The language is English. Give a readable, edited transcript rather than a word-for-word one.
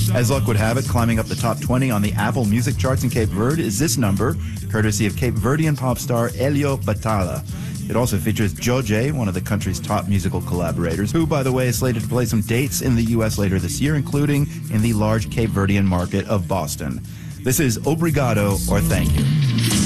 As luck would have it, climbing up the top 20 on the Apple Music charts in Cape Verde is this number, courtesy of Cape Verdean pop star Elio Batala. It also features Joje, one of the country's top musical collaborators, who, by the way, is slated to play some dates in the U.S. later this year, including in the large Cape Verdean market of Boston. This is Obrigado, or Thank You.